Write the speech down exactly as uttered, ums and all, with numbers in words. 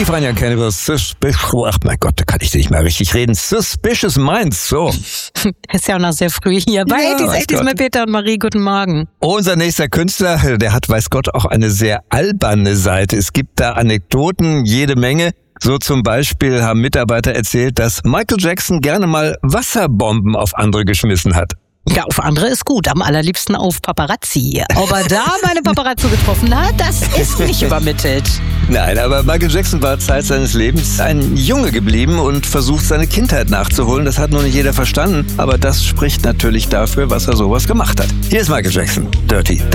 Die Fania Cannibals, Suspicious, ach mein Gott, da kann ich nicht mehr richtig reden. Suspicious Minds, so. Ist ja auch noch sehr früh hier. Bei Ja, eighties, weiß eighties Gott. mit Peter und Marie, guten Morgen. Unser nächster Künstler, der hat, weiß Gott, auch eine sehr alberne Seite. Es gibt da Anekdoten, jede Menge. So zum Beispiel haben Mitarbeiter erzählt, dass Michael Jackson gerne mal Wasserbomben auf andere geschmissen hat. Ja, auf andere ist gut, am allerliebsten auf Paparazzi. Ob er da meine Paparazzi getroffen hat, das ist nicht übermittelt. Nein, aber Michael Jackson war Zeit seines Lebens ein Junge geblieben und versucht, seine Kindheit nachzuholen. Das hat nur nicht jeder verstanden, aber das spricht natürlich dafür, was er sowas gemacht hat. Hier ist Michael Jackson, Dirty